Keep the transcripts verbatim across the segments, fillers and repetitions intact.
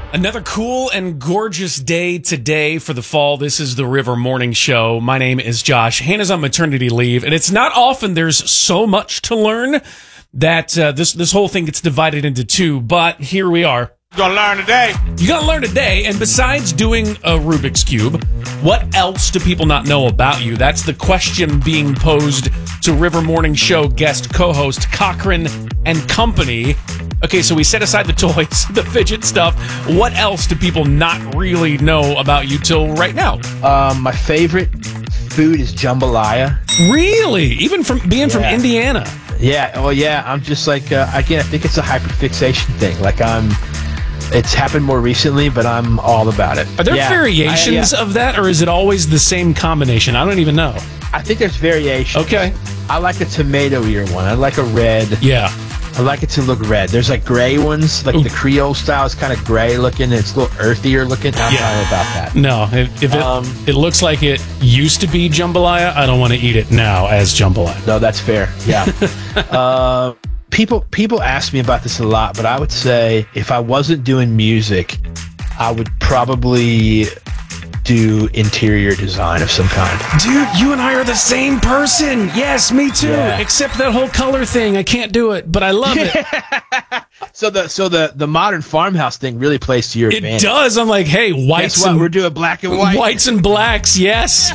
Another cool and gorgeous day today for the fall. This is the River Morning Show. My name is Josh. Hannah's on maternity leave, and it's not often there's so much to learn that uh, this this whole thing gets divided into two, but here we are. You're gonna learn today. You gotta learn today, and besides doing a Rubik's Cube, what else do people not know about you? That's the question being posed to River Morning Show guest co-host Cochran and Company. Okay, so we set aside the toys, the fidget stuff. What else do people not really know about you till right now? Um, my favorite food is jambalaya. Really? Even from being yeah. from Indiana? Yeah. Well, yeah. I'm just like uh, again. I think it's a hyperfixation thing. Like I'm. It's happened more recently, but I'm all about it. Are there yeah, variations I, yeah. of that, or is it always the same combination? I don't even know. I think there's variations. Okay. I like a tomato-ier one. I like a red. Yeah. I like it to look red. There's like gray ones, like Ooh. the Creole style is kind of gray looking. It's a little earthier looking. I'm yeah. not about that. No, if, if it, um, it looks like it used to be jambalaya, I don't want to eat it now as jambalaya. No, that's fair. Yeah. uh, people people ask me about this a lot, but I would say if I wasn't doing music, I would probably do interior design of some kind. Dude, you and I are the same person. Yes, me too. Yeah. Except that whole color thing. I can't do it, but I love it. so the so the, the modern farmhouse thing really plays to your it advantage. It does. I'm like, hey, whites Guess what? and we're doing black and white. Whites and blacks, yes.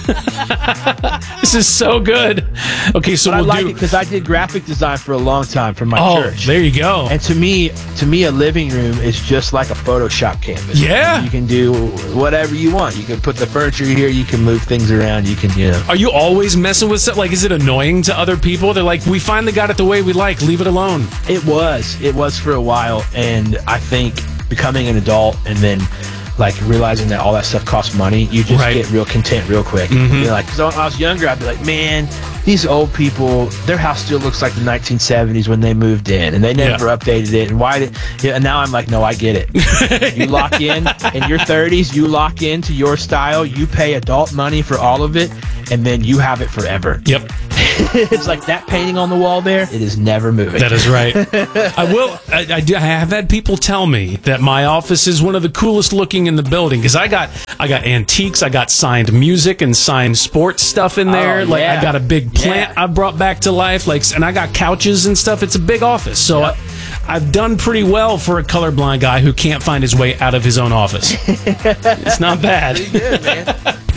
This is so good. Okay, so but we'll I like do it because I did graphic design for a long time for my oh, church. There you go. And to me, to me, a living room is just like a Photoshop canvas. Yeah. You can do whatever you want. You can put the furniture here. You can move things around. You can, you know. Are you always messing with stuff? Like, is it annoying to other people? They're like, we finally got it the way we like. Leave it alone. It was. It was for a while. And I think becoming an adult and then like realizing that all that stuff costs money, you just right. get real content real quick. Mm-hmm. You're like, because when I was younger, I'd be like, man, these old people, their house still looks like the nineteen seventies when they moved in, and they never yeah. updated it. And why did? Yeah, and now I'm like, no, I get it. You lock in in your thirties, you lock into your style, you pay adult money for all of it, and then you have it forever. Yep. It's like that painting on the wall there. It is never moving. That is right. I will. I, I, do, I have had people tell me that my office is one of the coolest looking in the building because I got I got antiques, I got signed music and signed sports stuff in there. Oh, like yeah. I got a big plant yeah. I brought back to life. Like, and I got couches and stuff. It's a big office, so yep. I, I've done pretty well for a colorblind guy who can't find his way out of his own office. It's not bad. Pretty good, man.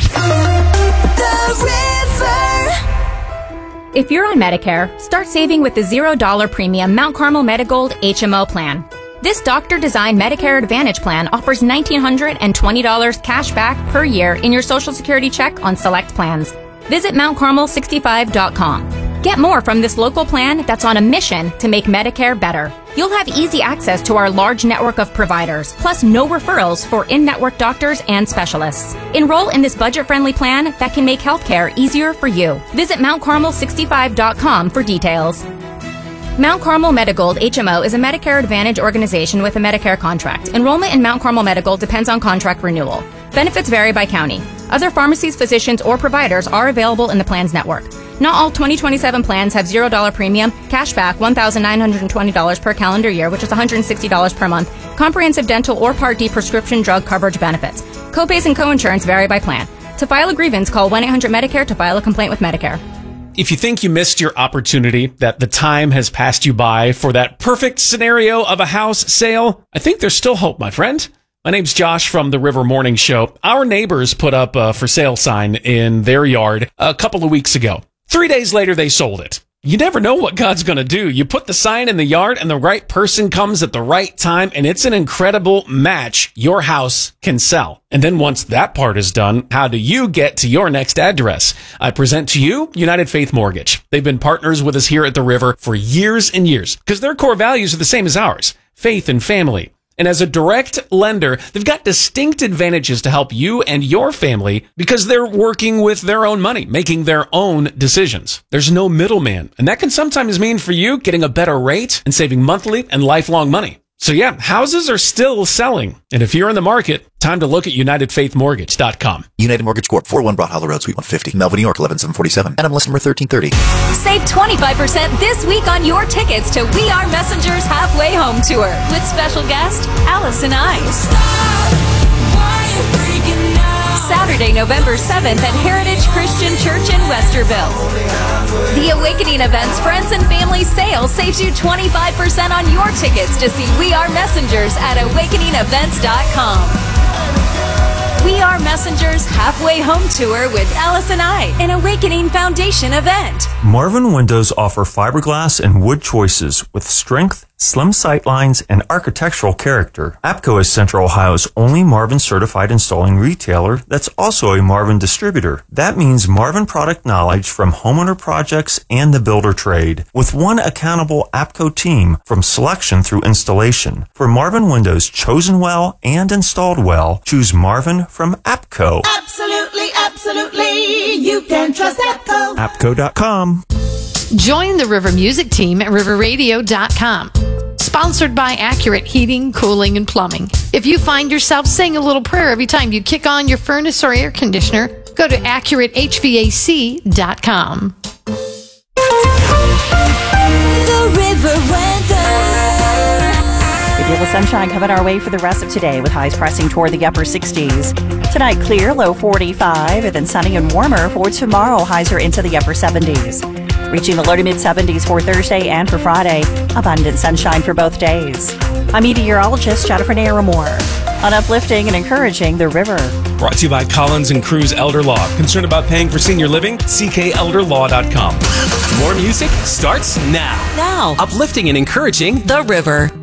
The River. If you're on Medicare, start saving with the zero dollar premium Mount Carmel Medigold H M O plan. This doctor-designed Medicare Advantage plan offers one thousand nine hundred twenty dollars cash back per year in your Social Security check on select plans. Visit Mount Carmel sixty-five dot com. Get more from this local plan that's on a mission to make Medicare better. You'll have easy access to our large network of providers, plus no referrals for in-network doctors and specialists. Enroll in this budget-friendly plan that can make healthcare easier for you. Visit Mount Carmel sixty-five dot com for details. Mount Carmel Medigold H M O is a Medicare Advantage organization with a Medicare contract. Enrollment in Mount Carmel Medigold depends on contract renewal. Benefits vary by county. Other pharmacies, physicians, or providers are available in the plan's network. Not all twenty twenty-seven plans have zero dollar premium, cashback one thousand nine hundred twenty dollars per calendar year, which is one hundred sixty dollars per month, comprehensive dental or Part D prescription drug coverage benefits. Copays and coinsurance vary by plan. To file a grievance, call one eight hundred Medicare to file a complaint with Medicare. If you think you missed your opportunity, that the time has passed you by for that perfect scenario of a house sale, I think there's still hope, my friend. My name's Josh from the River Morning Show. Our neighbors put up a for sale sign in their yard a couple of weeks ago. Three days later, they sold it. You never know what God's going to do. You put the sign in the yard and the right person comes at the right time, and it's an incredible match. Your house can sell. And then once that part is done, how do you get to your next address? I present to you United Faith Mortgage. They've been partners with us here at the River for years and years because their core values are the same as ours: faith and family. And as a direct lender, they've got distinct advantages to help you and your family because they're working with their own money, making their own decisions. There's no middleman, and that can sometimes mean for you getting a better rate and saving monthly and lifelong money. So yeah, houses are still selling. And if you're in the market, time to look at united faith mortgage dot com. United Mortgage Corp, four oh one Broad Hollow Road, Suite one fifty, Melville, New York, eleven seven forty-seven. N M L S number thirteen thirty. Save twenty-five percent this week on your tickets to We Are Messengers Halfway Home Tour with special guest Allison Ice. Saturday, November seventh at Heritage Christian Church in Westerville. The Awakening Events Friends and Family Sale saves you twenty-five percent on your tickets to see We Are Messengers at awakening events dot com. We Are Messengers Halfway Home Tour with Allison I, an Awakening Foundation event. Marvin Windows offer fiberglass and wood choices with strength, slim sightlines, and architectural character. APCO is Central Ohio's only Marvin certified installing retailer that's also a Marvin distributor. That means Marvin product knowledge from homeowner projects and the builder trade, with one accountable APCO team from selection through installation. For Marvin Windows chosen well and installed well, choose Marvin from APCO. Absolutely, absolutely. You can trust APCO. APCO dot com. Join the River Music team at river radio dot com. Sponsored by Accurate Heating, Cooling, and Plumbing. If you find yourself saying a little prayer every time you kick on your furnace or air conditioner, go to accurate h v a c dot com. The River Weather. A deal of sunshine coming our way for the rest of today with highs pressing toward the upper sixties. Tonight, clear, low forty-five, and then sunny and warmer for tomorrow. Highs are into the upper seventies. Reaching the low to mid seventies for Thursday and for Friday. Abundant sunshine for both days. I'm meteorologist Jennifer Naramore on uplifting and encouraging the river. Brought to you by Collins and Cruz Elder Law. Concerned about paying for senior living? c k elder law dot com. More music starts now. Now. Uplifting and encouraging The River.